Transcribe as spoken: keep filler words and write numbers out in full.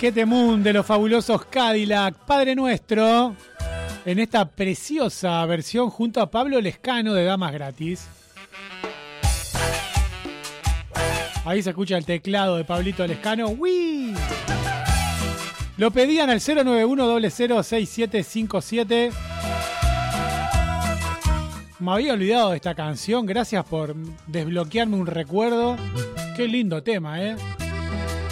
qué temún de los fabulosos Cadillac, Padre Nuestro, en esta preciosa versión junto a Pablo Lescano de Damas Gratis. Ahí se escucha el teclado de Pablito Lescano. ¡Uy! Lo pedían al cero nueve uno cero cero seis siete cinco siete. Me había olvidado de esta canción. Gracias por desbloquearme un recuerdo. Qué lindo tema, ¿eh?